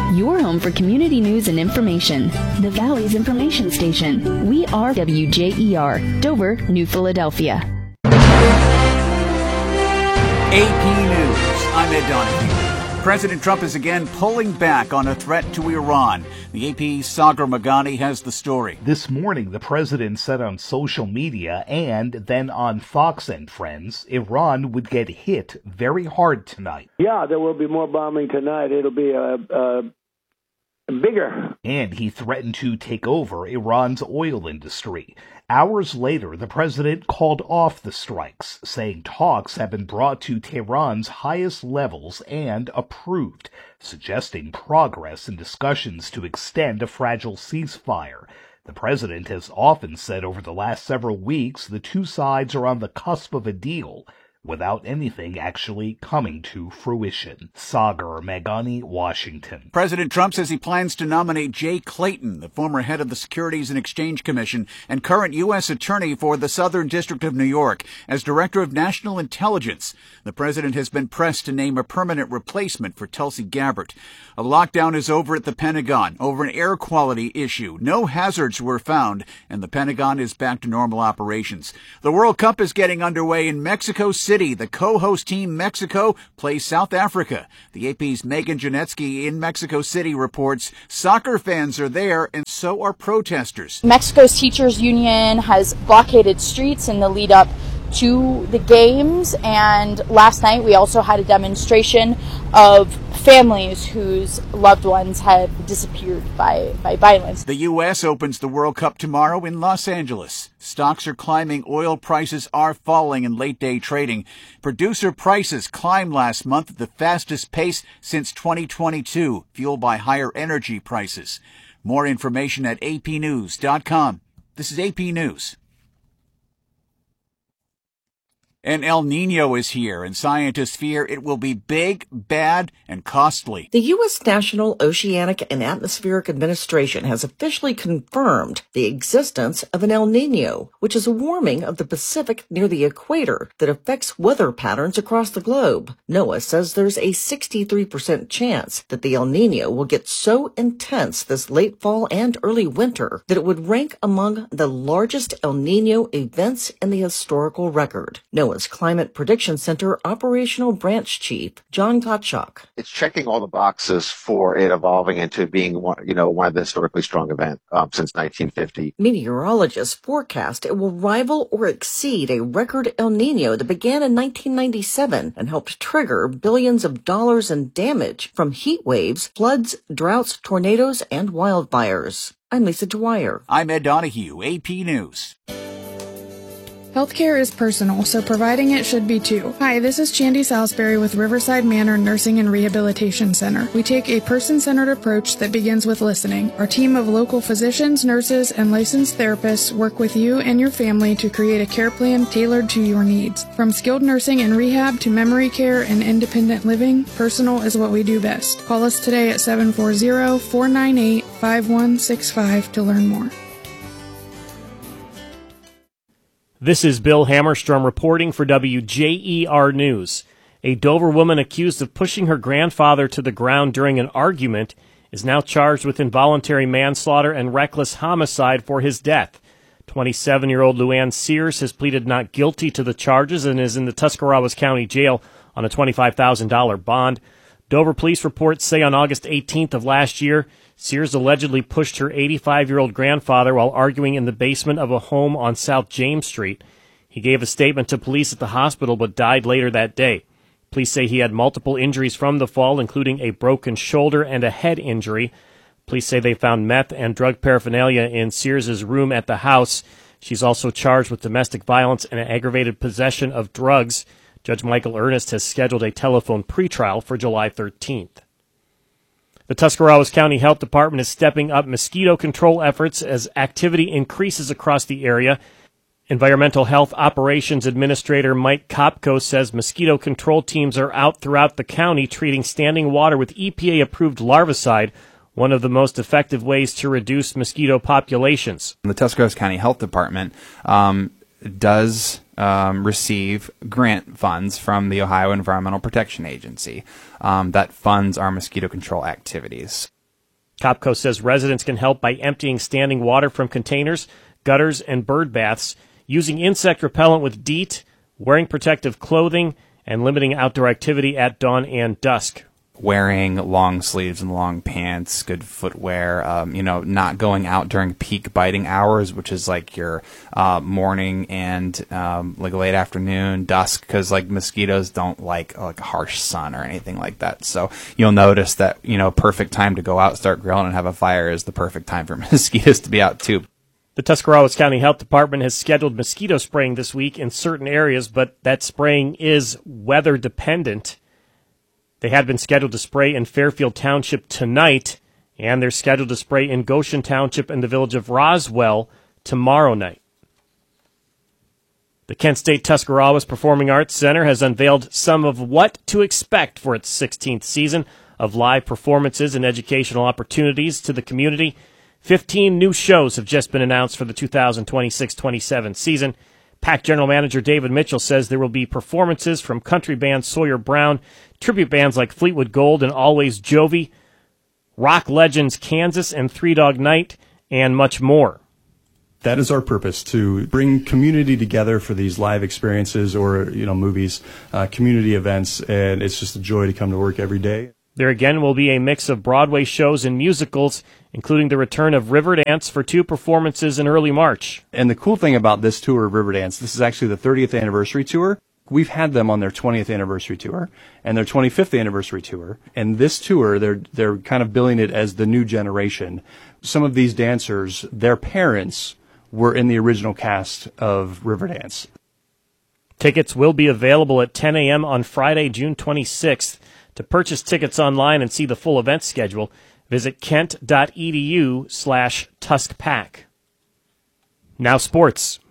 your home for community news and information. The Valley's information station. We are WJER, Dover, New Philadelphia. AP News. I'm Ed Donahue. President Trump is again pulling back on a threat to Iran. The AP's Sagar Meghani has the story. This morning, the president said on social media and then on Fox and Friends, Iran would get hit very hard tonight. Yeah, there will be more bombing tonight. It'll be bigger. And he threatened to take over Iran's oil industry. Hours later, the president called off the strikes, saying talks have been brought to Tehran's highest levels and approved, suggesting progress in discussions to extend a fragile ceasefire. The president has often said over the last several weeks the two sides are on the cusp of a deal, without anything actually coming to fruition. Sagar Meghani, Washington. President Trump says he plans to nominate Jay Clayton, the former head of the Securities and Exchange Commission and current U.S. Attorney for the Southern District of New York, as Director of National Intelligence. The president has been pressed to name a permanent replacement for Tulsi Gabbard. A lockdown is over at the Pentagon over an air quality issue. No hazards were found, and the Pentagon is back to normal operations. The World Cup is getting underway in Mexico City. The co-host team Mexico plays South Africa. The AP's Megan Janetsky in Mexico City reports soccer fans are there and so are protesters. Mexico's teachers union has blockaded streets in the lead up to the games, and last night we also had a demonstration of families whose loved ones have disappeared by violence. The U.S. opens the World Cup tomorrow in Los Angeles. Stocks are climbing, oil prices are falling in late-day trading. Producer prices climbed last month at the fastest pace since 2022, fueled by higher energy prices. More information at apnews.com. This is AP News. An El Niño is here, and scientists fear it will be big, bad, and costly. The U.S. National Oceanic and Atmospheric Administration has officially confirmed the existence of an El Niño, which is a warming of the Pacific near the equator that affects weather patterns across the globe. NOAA says there's a 63% chance that the El Niño will get so intense this late fall and early winter that it would rank among the largest El Niño events in the historical record. NOAA's Climate Prediction Center Operational Branch Chief John Gottschalk. It's checking all the boxes for it evolving into being one of the historically strong events since 1950. Meteorologists forecast it will rival or exceed a record El Niño that began in 1997 and helped trigger billions of dollars in damage from heat waves, floods, droughts, tornadoes, and wildfires. I'm Lisa Dwyer. I'm Ed Donahue, AP News. Healthcare is personal, so providing it should be too. Hi, this is Chandy Salisbury with Riverside Manor Nursing and Rehabilitation Center. We take a person-centered approach that begins with listening. Our team of local physicians, nurses, and licensed therapists work with you and your family to create a care plan tailored to your needs. From skilled nursing and rehab to memory care and independent living, personal is what we do best. Call us today at 740-498-5165 to learn more. This is Bill Hammerstrom reporting for WJER News. A Dover woman accused of pushing her grandfather to the ground during an argument is now charged with involuntary manslaughter and reckless homicide for his death. 27-year-old Luann Sears has pleaded not guilty to the charges and is in the Tuscarawas County Jail on a $25,000 bond. Dover police reports say on August 18th of last year, Sears allegedly pushed her 85-year-old grandfather while arguing in the basement of a home on South James Street. He gave a statement to police at the hospital but died later that day. Police say he had multiple injuries from the fall, including a broken shoulder and a head injury. Police say they found meth and drug paraphernalia in Sears' room at the house. She's also charged with domestic violence and aggravated possession of drugs. Judge Michael Ernest has scheduled a telephone pretrial for July 13th. The Tuscarawas County Health Department is stepping up mosquito control efforts as activity increases across the area. Environmental Health Operations Administrator Mike Kopko says mosquito control teams are out throughout the county treating standing water with EPA-approved larvicide, one of the most effective ways to reduce mosquito populations. The Tuscarawas County Health Department does receive grant funds from the Ohio Environmental Protection Agency that funds our mosquito control activities. Copco says residents can help by emptying standing water from containers, gutters, and bird baths, using insect repellent with DEET, wearing protective clothing, and limiting outdoor activity at dawn and dusk. Wearing long sleeves and long pants, good footwear, not going out during peak biting hours, which is like your morning and like late afternoon, dusk, because like mosquitoes don't like harsh sun or anything like that. So you'll notice that, perfect time to go out, start grilling, and have a fire is the perfect time for mosquitoes to be out too. The Tuscarawas County Health Department has scheduled mosquito spraying this week in certain areas, but that spraying is weather dependent. They had been scheduled to spray in Fairfield Township tonight, and they're scheduled to spray in Goshen Township and the village of Roswell tomorrow night. The Kent State Tuscarawas Performing Arts Center has unveiled some of what to expect for its 16th season of live performances and educational opportunities to the community. 15 new shows have just been announced for the 2026-27 season. PAC General Manager David Mitchell says there will be performances from country band Sawyer Brown, tribute bands like Fleetwood Gold and Always Jovie, rock legends Kansas and Three Dog Night, and much more. That is our purpose, to bring community together for these live experiences or, movies, community events, and it's just a joy to come to work every day. There again will be a mix of Broadway shows and musicals, including the return of Riverdance for 2 performances in early March. And the cool thing about this tour of Riverdance, this is actually the 30th anniversary tour. We've had them on their 20th anniversary tour and their 25th anniversary tour. And this tour, they're kind of billing it as the new generation. Some of these dancers, their parents were in the original cast of Riverdance. Tickets will be available at 10 a.m. on Friday, June 26th. To purchase tickets online and see the full event schedule, visit kent.edu/TuskPack. Now sports.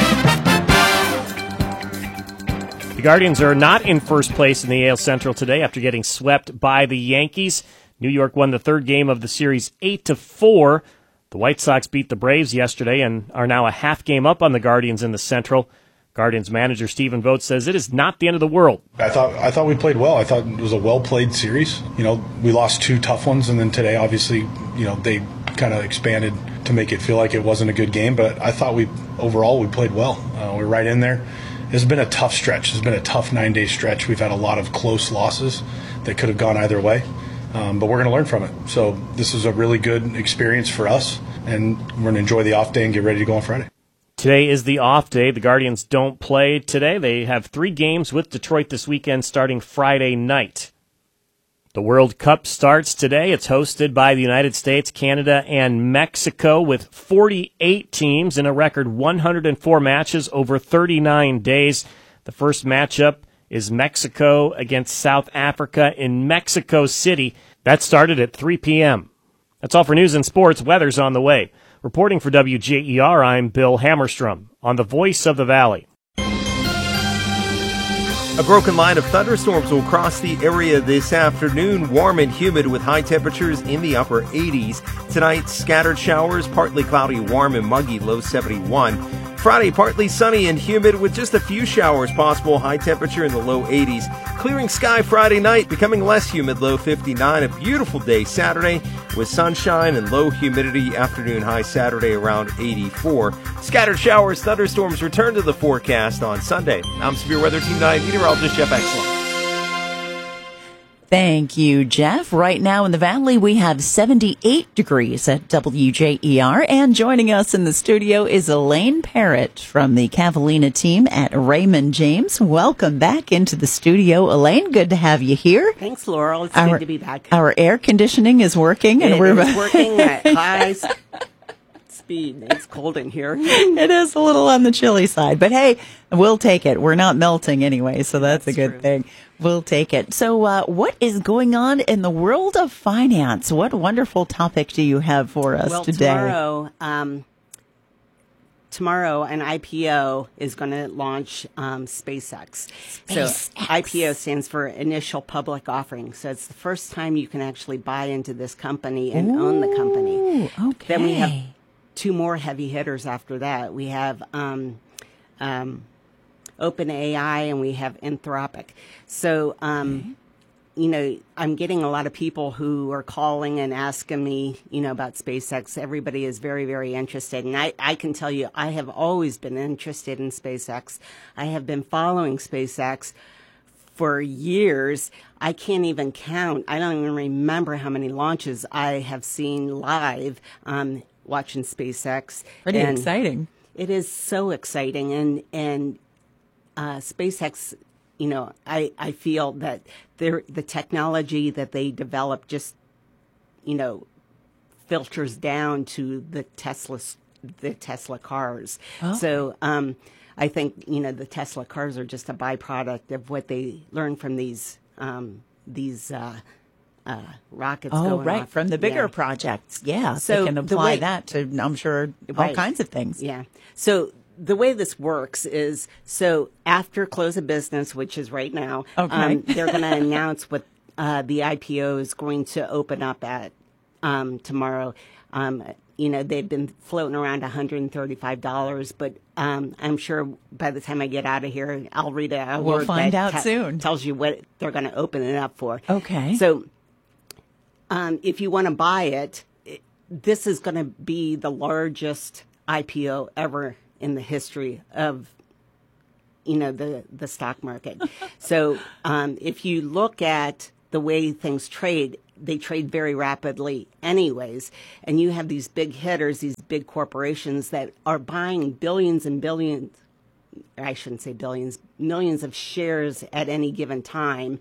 The Guardians are not in first place in the AL Central today after getting swept by the Yankees. New York won the third game of the series 8-4. The White Sox beat the Braves yesterday and are now a half game up on the Guardians in the Central. Guardians manager Stephen Vogt says it is not the end of the world. I thought we played well. I thought it was a well-played series. We lost 2 tough ones, and then today, obviously, they kind of expanded to make it feel like it wasn't a good game. But I thought overall we played well. We're right in there. It's been a tough stretch. It's been a tough 9-day stretch. We've had a lot of close losses that could have gone either way, but we're going to learn from it. So this is a really good experience for us, and we're going to enjoy the off day and get ready to go on Friday. Today is the off day. The Guardians don't play today. They have 3 games with Detroit this weekend starting Friday night. The World Cup starts today. It's hosted by the United States, Canada, and Mexico with 48 teams in a record 104 matches over 39 days. The first matchup is Mexico against South Africa in Mexico City. That started at 3 p.m. That's all for news and sports. Weather's on the way. Reporting for WJER, I'm Bill Hammerstrom on the Voice of the Valley. A broken line of thunderstorms will cross the area this afternoon. Warm and humid with high temperatures in the upper 80s. Tonight, scattered showers, partly cloudy, warm and muggy, low 71. Friday, partly sunny and humid with just a few showers possible, high temperature in the low 80s. Clearing sky Friday night, becoming less humid, low 59. A beautiful day Saturday with sunshine and low humidity, afternoon high Saturday around 84. Scattered showers, thunderstorms return to the forecast on Sunday. I'm Severe Weather Team 9 meteorologist Jeff Excellent. Thank you, Jeff. Right now in the Valley, we have 78 degrees at WJER. And joining us in the studio is Elaine Parrott from the Cavallina team at Raymond James. Welcome back into the studio, Elaine. Good to have you here. Thanks, Laurel. It's good to be back. Our air conditioning is working. It is working at high speed. It's cold in here. It is a little on the chilly side. But hey, we'll take it. We're not melting anyway, so that's a good thing. We'll take it. So what is going on in the world of finance? What wonderful topic do you have for us today? Tomorrow, an IPO is going to launch SpaceX. So IPO stands for Initial Public Offering. So it's the first time you can actually buy into this company and own the company. Okay. Then we have 2 more heavy hitters after that. We have OpenAI and we have Anthropic. So I'm getting a lot of people who are calling and asking me, about SpaceX. Everybody is very, very interested. And I can tell you, I have always been interested in SpaceX. I have been following SpaceX for years. I can't even count. I don't even remember how many launches I have seen live watching SpaceX. Pretty exciting. It is so exciting. And SpaceX, I feel that the technology that they develop just, filters down to the Tesla cars. Oh. So I think, the Tesla cars are just a byproduct of what they learn from these rockets going right, off. from the bigger projects. Yeah, So they can apply that to, I'm sure, all kinds of things. Yeah. So the way this works is, after close of business, which is right now, they're going to announce what the IPO is going to open up at tomorrow. They've been floating around $135, but I'm sure by the time I get out of here, I'll read a We'll word find that out soon. Tells you what they're going to open it up for. Okay. So if you want to buy it, this is going to be the largest IPO ever in the history of, the stock market. So if you look at the way things trade, they trade very rapidly anyways. And you have these big hitters, these big corporations that are buying billions and billions, I shouldn't say billions, millions of shares at any given time.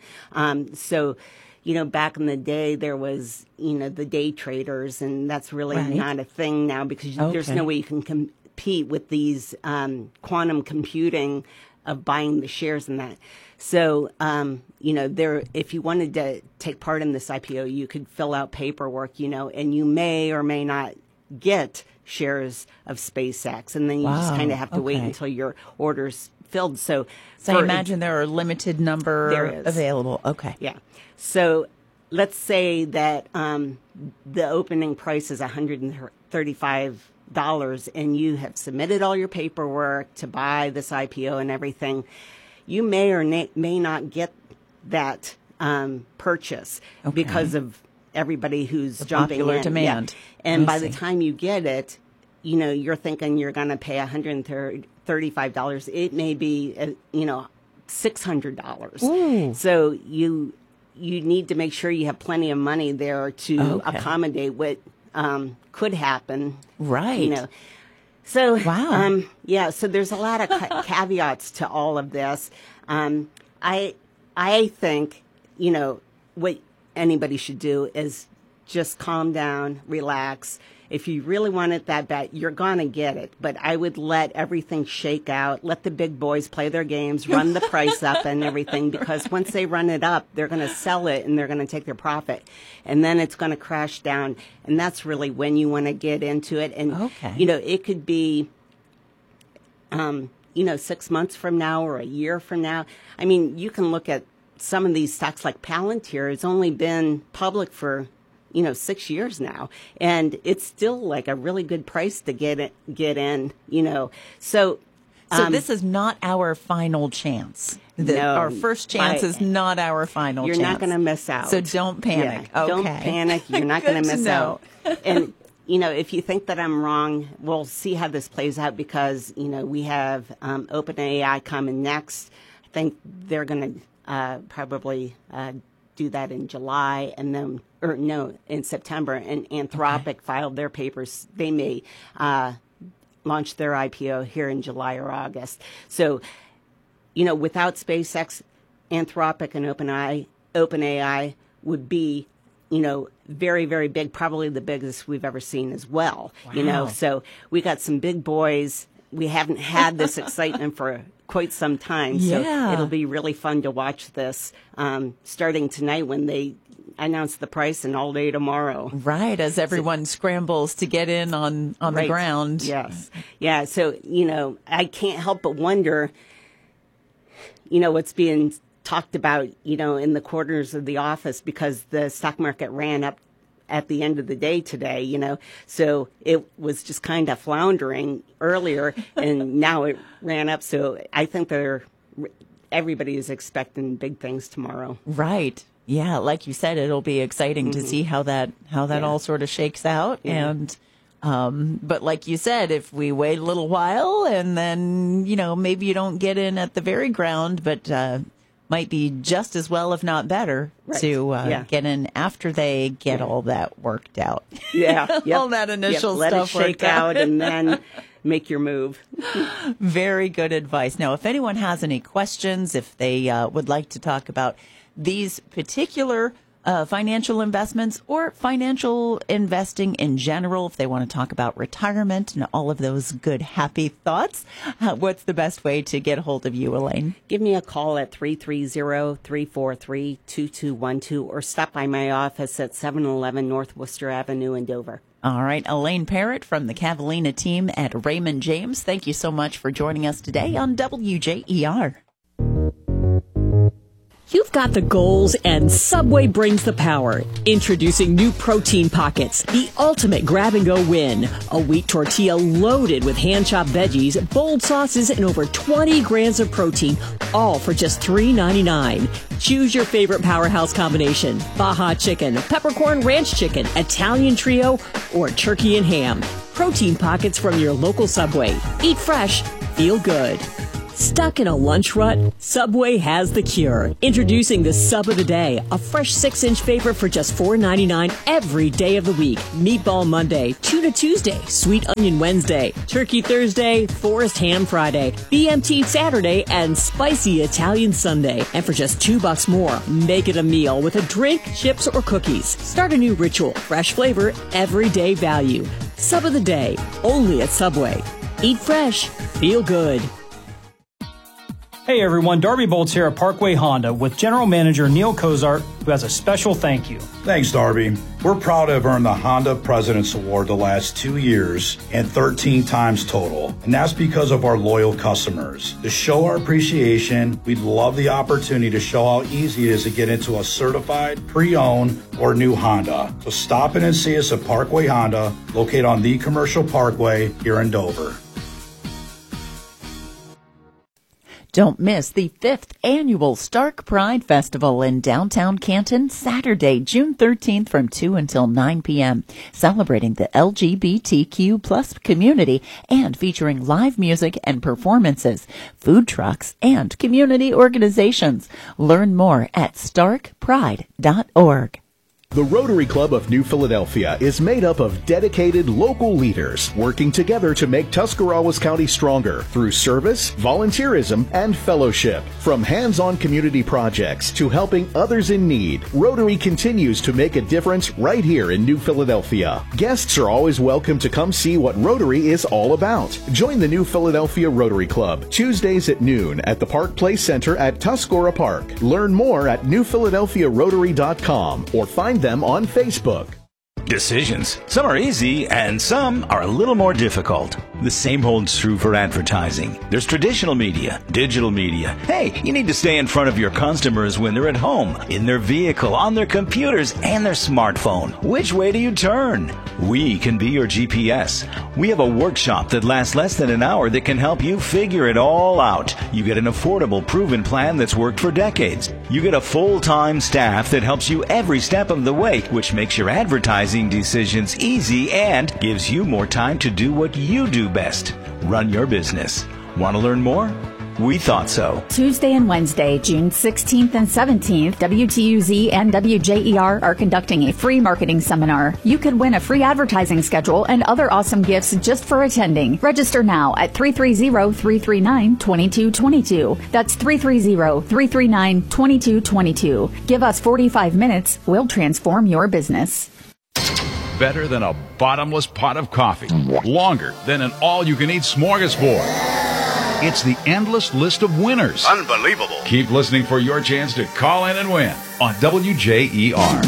Back in the day, there was, the day traders, and that's really not a thing now because there's no way you can compete with these quantum computing of buying the shares in that. So, if you wanted to take part in this IPO, you could fill out paperwork, and you may or may not get shares of SpaceX. And then you just kind of have to wait until your order's filled. So I imagine there are a limited number available. Okay. Yeah. So let's say that the opening price is $135 and you have submitted all your paperwork to buy this IPO and everything. You may or may not get that purchase because of everybody who's jumping popular in. demand. Yeah. And I by see. the time you get it, you're thinking you're going to pay $135. It may be, $600. Ooh. So you need to make sure you have plenty of money there to accommodate what could happen. Right. So, wow. So there's a lot of caveats to all of this. I think, what anybody should do is just calm down, relax. If you really want it that bad, you're going to get it. But I would let everything shake out, let the big boys play their games, run the price up and everything, because once they run it up, they're going to sell it and they're going to take their profit. And then it's going to crash down. And that's really when you want to get into it. And, it could be, 6 months from now or a year from now. I mean, you can look at some of these stocks like Palantir. It's only been public for 6 years now, and it's still like a really good price to get in, So this is not our final chance. Our first chance is not our final chance. You're not going to miss out. So don't panic. Yeah, don't panic. You're not going to miss out. And, if you think that I'm wrong, we'll see how this plays out because, we have OpenAI coming next. I think they're going to probably do that in July and then, in September. And Anthropic filed their papers. They may launch their IPO here in July or August. So, without SpaceX, Anthropic and OpenAI would be, very, very big, probably the biggest we've ever seen as well. Wow. So we got some big boys. We haven't had this excitement for quite some time. So it'll be really fun to watch this starting tonight when they announce the price and all day tomorrow. Right, as everyone scrambles to get in on the ground. Yes. Yeah, so, I can't help but wonder, what's being talked about, in the corners of the office because the stock market ran up at the end of the day today, so it was just kind of floundering earlier and now it ran up. So I think everybody is expecting big things tomorrow. Right. Yeah, like you said, it'll be exciting to see how that all sort of shakes out. Yeah. And but like you said, if we wait a little while and then, maybe you don't get in at the very ground, but might be just as well, if not better, to get in after they get all that worked out. Yeah. Yep. All that initial Let stuff it shake out and then make your move. Very good advice. Now, if anyone has any questions, if they would like to talk about these particular financial investments or financial investing in general, if they want to talk about retirement and all of those good, happy thoughts, what's the best way to get a hold of you, Elaine? Give me a call at 330-343-2212 or stop by my office at 711 North Worcester Avenue in Dover. All right, Elaine Parrott from the Cavallina team at Raymond James. Thank you so much for joining us today on WJER. You've got the goals and Subway brings the power. Introducing new Protein Pockets, the ultimate grab-and-go win. A wheat tortilla loaded with hand-chopped veggies, bold sauces, and over 20 grams of protein, all for just $3.99. Choose your favorite powerhouse combination: Baja Chicken, Peppercorn Ranch Chicken, Italian Trio, or Turkey and Ham. Protein Pockets from your local Subway. Eat fresh, feel good. Stuck in a lunch rut? Subway has the cure. Introducing the Sub of the Day, a fresh 6-inch favorite for just $4.99 every day of the week. Meatball Monday, Tuna Tuesday, Sweet Onion Wednesday, Turkey Thursday, Forest Ham Friday, BMT Saturday, and Spicy Italian Sunday. And for just $2 more, make it a meal with a drink, chips, or cookies. Start a new ritual. Fresh flavor, everyday value. Sub of the Day, only at Subway. Eat fresh, feel good. Hey everyone, Darby Bolts here at Parkway Honda with General Manager Neil Cozart, who has a special thank you. Thanks, Darby. We're proud to have earned the Honda President's Award the last 2 years and 13 times total, and that's because of our loyal customers. To show our appreciation, we'd love the opportunity to show how easy it is to get into a certified, pre-owned, or new Honda. So stop in and see us at Parkway Honda, located on the Commercial Parkway here in Dover. Don't miss the 5th annual Stark Pride Festival in downtown Canton, Saturday, June 13th from 2 until 9 p.m., celebrating the LGBTQ plus community and featuring live music and performances, food trucks, and community organizations. Learn more at starkpride.org. The Rotary Club of New Philadelphia is made up of dedicated local leaders working together to make Tuscarawas County stronger through service, volunteerism, and fellowship. From hands-on community projects to helping others in need, Rotary continues to make a difference right here in New Philadelphia. Guests are always welcome to come see what Rotary is all about. Join the New Philadelphia Rotary Club Tuesdays at noon at the Park Place Center at Tuscarora Park. Learn more at newphiladelphiarotary.com or find them on Facebook. Decisions. Some are easy and some are a little more difficult. The same holds true for advertising. There's traditional media, digital media. Hey, you need to stay in front of your customers when they're at home, in their vehicle, on their computers, and their smartphone. Which way do you turn? We can be your GPS. We have a workshop that lasts less than an hour that can help you figure it all out. You get an affordable, proven plan that's worked for decades. You get a full-time staff that helps you every step of the way, which makes your advertising decisions easy and gives you more time to do what you do best. Run your business. Want to learn more? We thought so. Tuesday and Wednesday, June 16th and 17th, WTUZ and WJER are conducting a free marketing seminar. You could win a free advertising schedule and other awesome gifts just for attending. Register now at 330-339-2222. That's 330-339-2222. Give us 45 minutes. We'll transform your business. Better than a bottomless pot of coffee. Longer than an all-you-can-eat smorgasbord. It's the endless list of winners. Unbelievable. Keep listening for your chance to call in and win on WJER.